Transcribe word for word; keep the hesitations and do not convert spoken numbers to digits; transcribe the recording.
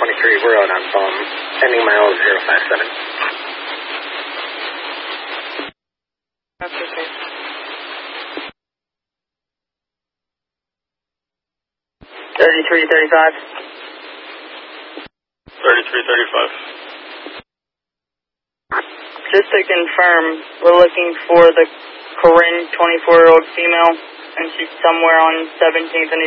twenty-three Road on phone, ending mile zero five seven. That's okay. thirty-three thirty-five. thirty-three thirty-five. Just to confirm, we're looking for the Corinne twenty-four-year-old female, and she's somewhere on seventeenth and